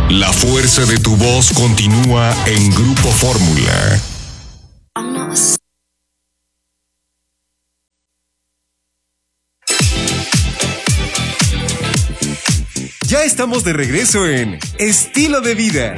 La fuerza de tu voz continúa en Grupo Fórmula. Ya estamos de regreso en Estilo de Vida.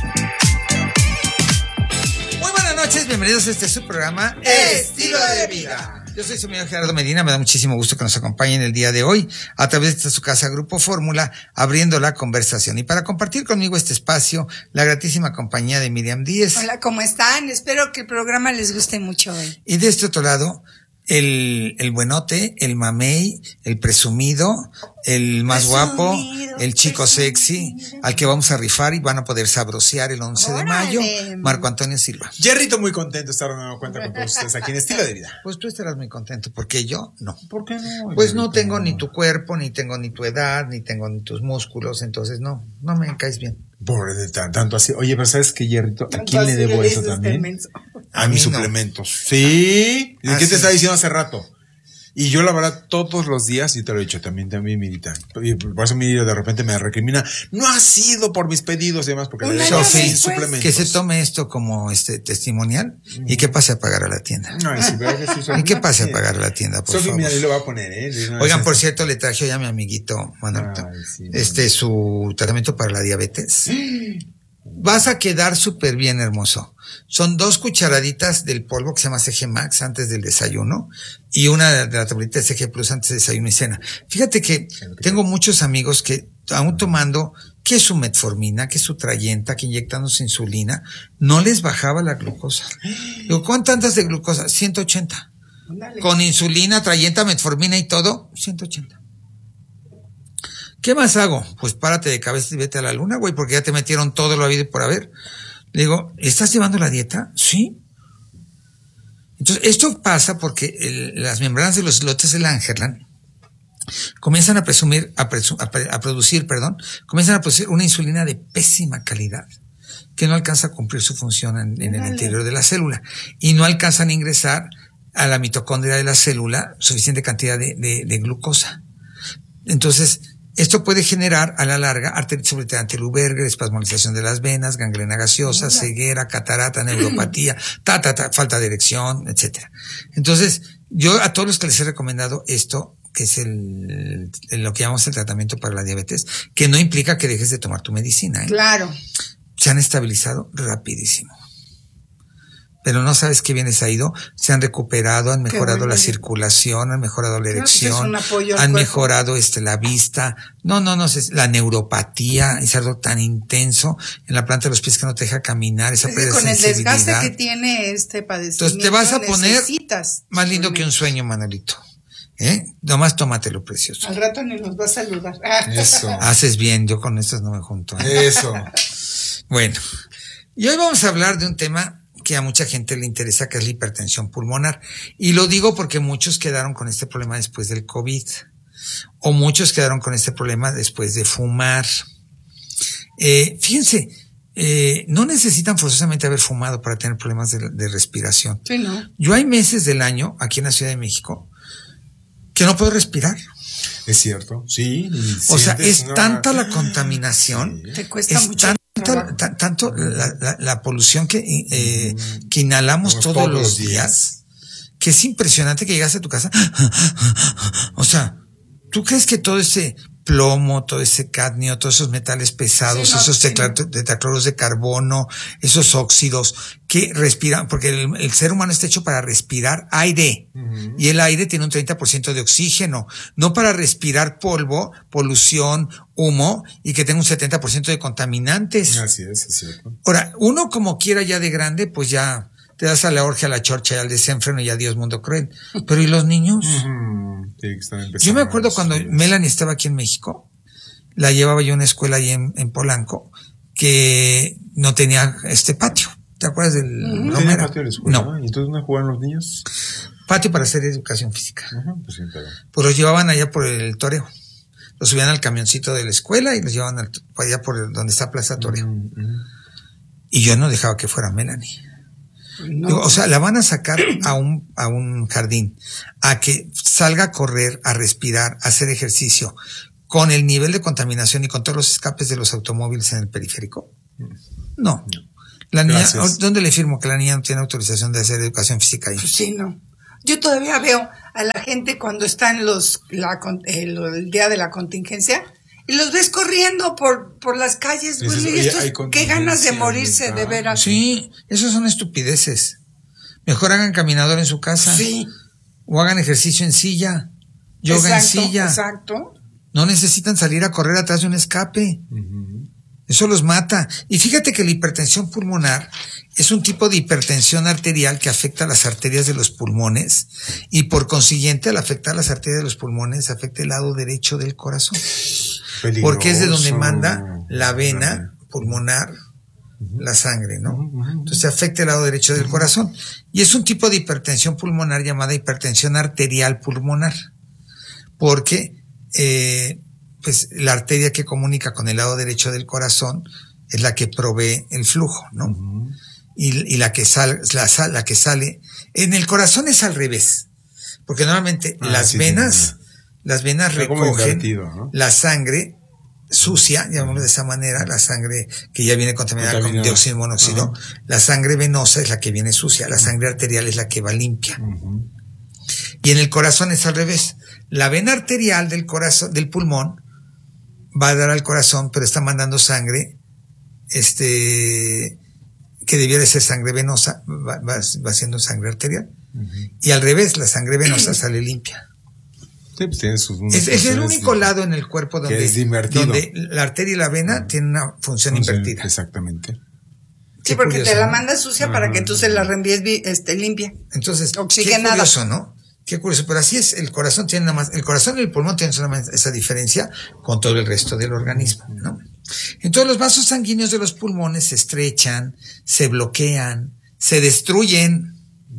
Muy buenas noches, bienvenidos a este su programa Estilo de Vida. Yo soy su amigo Gerardo Medina, me da muchísimo gusto que nos acompañen el día de hoy a través de esta su casa Grupo Fórmula, abriendo la conversación. Y para compartir conmigo este espacio, la gratísima compañía de Miriam Díez. Hola, ¿cómo están? Espero que el programa les guste mucho hoy. Y de este otro lado, el buenote, el mamey, el presumido, el más guapo, el chico sexy, al que vamos a rifar y van a poder sabrosear el 11 de mayo, Marco Antonio Silva. Jerrito, muy contento de estar de nuevo cuenta con todos ustedes aquí en Estilo de Vida. Pues tú estarás muy contento, porque yo no. ¿Por qué no? Pues no tengo ni tu cuerpo, ni tengo ni tu edad, ni tengo ni tus músculos, entonces no me caes bien. Por tanto así. Oye, pero ¿sabes qué, Jerrito? ¿A quién le debo eso también? A mis suplementos. ¿Sí? ¿De qué te estaba diciendo hace rato? Y yo la verdad todos los días, y te lo he dicho también Mirita, y por eso Mirita de repente me recrimina, no ha sido por mis pedidos y demás, porque le dejo sin suplementos. Que se tome esto como testimonial y que pase a pagar a la tienda. No, sí, pero que sí, y que pase a pagar a la tienda, por favor. Mira, ahí lo va a poner, Oigan, por cierto, le traje hoy a mi amiguito Manuelito, su tratamiento para la diabetes. Vas a quedar súper bien, hermoso. Son 2 cucharaditas del polvo que se llama CG Max antes del desayuno y una de la tableta de CG Plus antes de desayuno y cena. Fíjate que tengo muchos amigos que aún tomando que su metformina, que su Trayenta, que inyectándose insulina, no les bajaba la glucosa. Digo, ¿cuánto andas de glucosa? 180. Dale. Con insulina, Trayenta, metformina y todo, 180. ¿Qué más hago? Pues párate de cabeza y vete a la luna, güey, porque ya te metieron todo lo habido y por haber. Le digo, ¿estás llevando la dieta? Sí. Entonces, esto pasa porque las membranas de los islotes de Langerland comienzan a producir una insulina de pésima calidad que no alcanza a cumplir su función en el interior de la célula y no alcanzan a ingresar a la mitocondria de la célula suficiente cantidad de glucosa. Entonces, esto puede generar a la larga arteritis obliterante Luberger, espasmolización de las venas, gangrena gaseosa, ceguera, catarata, neuropatía, falta de erección, etcétera. Entonces, yo a todos los que les he recomendado esto, que es lo que llamamos el tratamiento para la diabetes, que no implica que dejes de tomar tu medicina, Claro. Se han estabilizado rapidísimo. Pero no sabes qué bien les ha ido, se han recuperado, han mejorado la circulación, han mejorado la erección, han mejorado la vista, la neuropatía, es algo tan intenso en la planta de los pies que no te deja caminar, esa pérdida de sensibilidad. Con el desgaste que tiene este padecimiento. Entonces te vas a poner más lindo que un sueño, Manolito. Nomás tómatelo, precioso. Al rato ni nos va a saludar. Eso. Haces bien, yo con estas no me junto. Eso. Bueno, y hoy vamos a hablar de un tema que a mucha gente le interesa, que es la hipertensión pulmonar. Y lo digo porque muchos quedaron con este problema después del COVID. O muchos quedaron con este problema después de fumar. Fíjense, no necesitan forzosamente haber fumado para tener problemas de respiración. Sí, ¿no? Yo hay meses del año, aquí en la Ciudad de México, que no puedo respirar. Es cierto, sí. O sea, es tanta la contaminación. Sí. Te cuesta mucho. Tanto la polución que inhalamos todos los días, que es impresionante que llegas a tu casa. O sea, ¿tú crees que todo ese plomo, todo ese cadmio, todos esos metales pesados, esos tetracloros de carbono, esos óxidos que respiran, porque el ser humano está hecho para respirar aire, y el aire tiene un 30% de oxígeno, no para respirar polvo, polución, humo, y que tenga un 70% de contaminantes. Así es cierto. Ahora, uno como quiera ya de grande, pues ya te das a la orgia, a la chorcha, al desenfreno y adiós mundo cruel. Pero ¿y los niños? Yo me acuerdo cuando Melanie estaba aquí en México, la llevaba yo a una escuela ahí en Polanco, que no tenía patio. ¿Te acuerdas del ¿No tenía patio de la escuela? No. ¿Y entonces no jugaban los niños? Patio para hacer educación física. Pues sí, pero... Pues los llevaban allá por el Toreo. Los subían al camioncito de la escuela y los llevaban allá por donde está Plaza Toreo. Y yo no dejaba que fuera Melanie. No. Digo, o sea, la van a sacar a un jardín, a que salga a correr, a respirar, a hacer ejercicio, con el nivel de contaminación y con todos los escapes de los automóviles en el periférico? No. La niña, ¿dónde le firmo que la niña no tiene autorización de hacer educación física ahí? Pues sí, no. Yo todavía veo a la gente cuando está en el día de la contingencia y los ves corriendo por las calles. Pues, qué ganas de morirse, de veras. Sí, esos son estupideces. Mejor hagan caminador en su casa. Sí. O hagan ejercicio en silla. Yoga en silla. Exacto. No necesitan salir a correr atrás de un escape. Eso los mata. Y fíjate que la hipertensión pulmonar es un tipo de hipertensión arterial que afecta a las arterias de los pulmones y por consiguiente al afectar las arterias de los pulmones afecta el lado derecho del corazón. Peligroso. Porque es de donde manda la vena pulmonar la sangre, ¿no? Entonces afecta el lado derecho del corazón. Y es un tipo de hipertensión pulmonar llamada hipertensión arterial pulmonar. Porque pues la arteria que comunica con el lado derecho del corazón es la que provee el flujo, ¿no? Y la que sale en el corazón es al revés, porque normalmente las venas recogen ¿no? la sangre sucia, llamémoslo de esa manera, la sangre que ya viene contaminada con dióxido de monóxido. La sangre venosa es la que viene sucia, la sangre arterial es la que va limpia. Y en el corazón es al revés. La vena arterial del corazón, del pulmón, va a dar al corazón, pero está mandando sangre, que debiera de ser sangre venosa, va siendo sangre arterial. Y al revés, la sangre venosa sale limpia. Sí, pues tiene sus es el único lado en el cuerpo donde la arteria y la vena tienen una función invertida. Exactamente. Sí, porque curioso, te la manda sucia para que entonces la reenvíes limpia. Entonces, oxigenada. Qué curioso, ¿no? Qué curioso, pero así es, el corazón tiene nada más, el corazón y el pulmón tienen solamente esa diferencia con todo el resto del organismo, ¿no? Entonces los vasos sanguíneos de los pulmones se estrechan, se bloquean, se destruyen.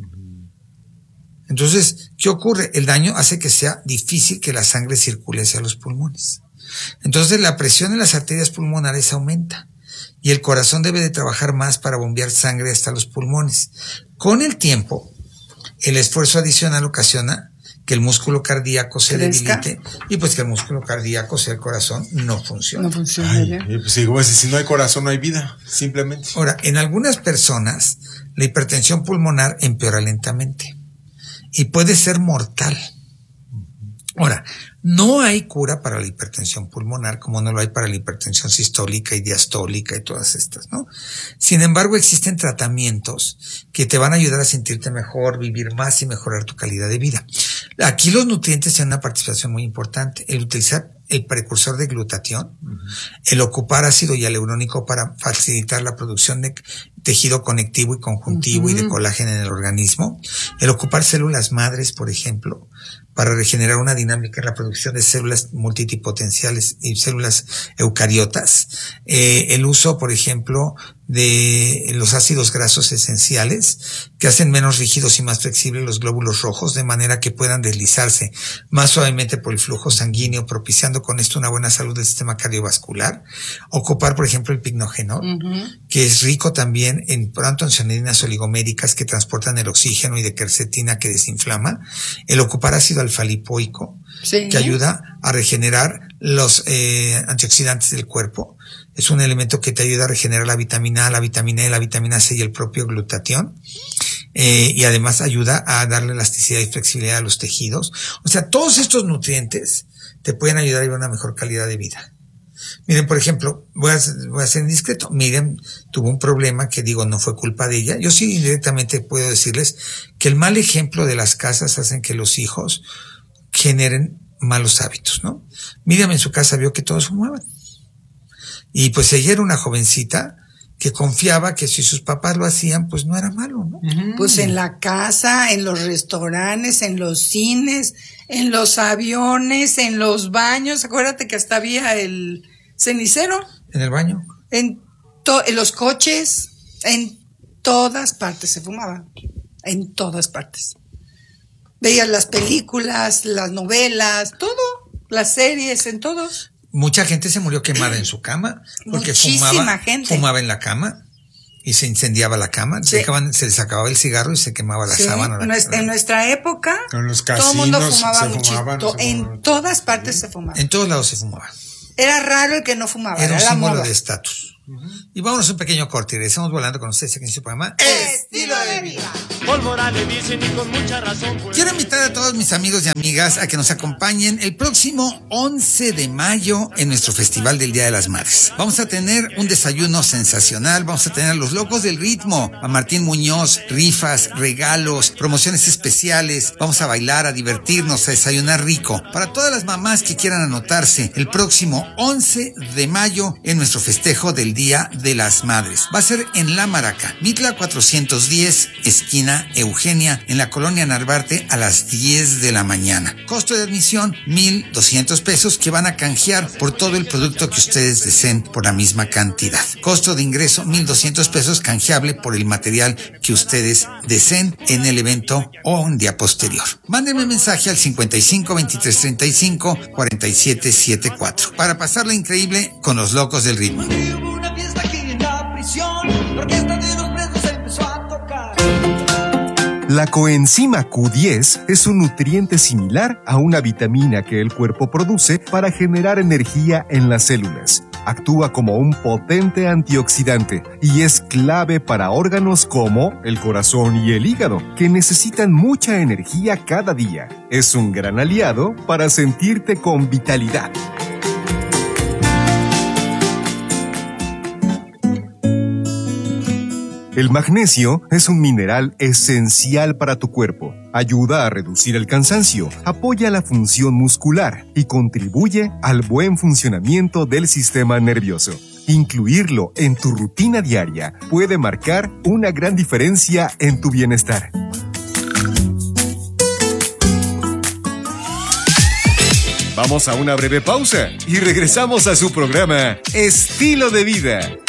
Entonces, ¿qué ocurre? El daño hace que sea difícil que la sangre circule hacia los pulmones. Entonces la presión en las arterias pulmonares aumenta y el corazón debe de trabajar más para bombear sangre hasta los pulmones. Con el tiempo, el esfuerzo adicional ocasiona que el músculo cardíaco se debilite y pues que el músculo cardíaco, o sea, el corazón, no funciona. No funciona ya. Pues si no hay corazón no hay vida, simplemente. Ahora, en algunas personas la hipertensión pulmonar empeora lentamente y puede ser mortal. Ahora, no hay cura para la hipertensión pulmonar como no lo hay para la hipertensión sistólica y diastólica y todas estas, ¿no? Sin embargo, existen tratamientos que te van a ayudar a sentirte mejor, vivir más y mejorar tu calidad de vida. Aquí los nutrientes tienen una participación muy importante. El utilizar el precursor de glutatión, el ocupar ácido hialurónico para facilitar la producción de tejido conectivo y conjuntivo y de colágeno en el organismo, el ocupar células madres, por ejemplo, para regenerar una dinámica en la producción de células multipotenciales y células eucariotas, el uso, por ejemplo, de los ácidos grasos esenciales que hacen menos rígidos y más flexibles los glóbulos rojos de manera que puedan deslizarse más suavemente por el flujo sanguíneo, propiciando con esto una buena salud del sistema cardiovascular. Ocupar, por ejemplo, el picnogenol, que es rico también en proantoncionerinas oligoméricas que transportan el oxígeno y de quercetina que desinflama. El ocupar ácido alfa-lipoico, que ayuda a regenerar los antioxidantes del cuerpo. Es un elemento que te ayuda a regenerar la vitamina A, la vitamina E, la vitamina C y el propio glutatión. Y además ayuda a darle elasticidad y flexibilidad a los tejidos. O sea, todos estos nutrientes te pueden ayudar a llevar una mejor calidad de vida. Miren, por ejemplo, voy a ser indiscreto. Miriam tuvo un problema que no fue culpa de ella. Yo sí indirectamente puedo decirles que el mal ejemplo de las casas hacen que los hijos generen malos hábitos, ¿no? Miriam en su casa vio que todos fumaban. Y pues ella era una jovencita que confiaba que si sus papás lo hacían, pues no era malo, ¿no? Pues en la casa, en los restaurantes, en los cines, en los aviones, en los baños. Acuérdate que hasta había el cenicero. ¿En el baño? En los coches, en todas partes se fumaba. En todas partes. Veías las películas, las novelas, todo, las series, en todos. Mucha gente se murió quemada en su cama porque fumaba en la cama Y se incendiaba la cama, se les acababa el cigarro y se quemaba la sábana. En nuestra época, en los casinos, todo el mundo fumaba muchísimo. En todas partes se fumaba. En todos lados se fumaba. Era raro el que no fumaba. Era un símbolo de estatus. Y vámonos a un pequeño corte y regresamos volando con ustedes aquí en su programa Estilo de Vida. Pólvora le dicen y con mucha razón. Quiero invitar a todos mis amigos y amigas a que nos acompañen el próximo 11 de mayo en nuestro Festival del Día de las Madres. Vamos a tener un desayuno sensacional, vamos a tener a los locos del ritmo, a Martín Muñoz, rifas, regalos, promociones especiales, vamos a bailar, a divertirnos, a desayunar rico. Para todas las mamás que quieran anotarse, el próximo 11 de mayo en nuestro festejo del Día de las Madres. Va a ser en La Maraca, Mitla 410, esquina Eugenia, en la colonia Narvarte, a las 10 de la mañana. Costo de admisión, 1,200 pesos, que van a canjear por todo el producto que ustedes deseen por la misma cantidad. Costo de ingreso, 1,200 pesos, canjeable por el material que ustedes deseen en el evento o un día posterior. Mándenme mensaje al 55 23 35 47 74 para pasarla increíble con los locos del ritmo. Una fiesta aquí en la prisión, la orquesta de los presos empezó a tocar. La coenzima Q10 es un nutriente similar a una vitamina que el cuerpo produce para generar energía en las células. Actúa como un potente antioxidante y es clave para órganos como el corazón y el hígado, que necesitan mucha energía cada día. Es un gran aliado para sentirte con vitalidad. El magnesio es un mineral esencial para tu cuerpo. Ayuda a reducir el cansancio, apoya la función muscular y contribuye al buen funcionamiento del sistema nervioso. Incluirlo en tu rutina diaria puede marcar una gran diferencia en tu bienestar. Vamos a una breve pausa y regresamos a su programa Estilo de Vida.